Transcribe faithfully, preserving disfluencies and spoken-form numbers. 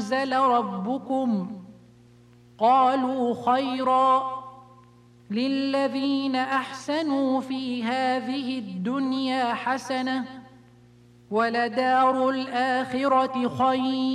أنزل ربكم؟ قالوا خيرا. للذين أحسنوا في هذه الدنيا حسنة ولدار الآخرة خير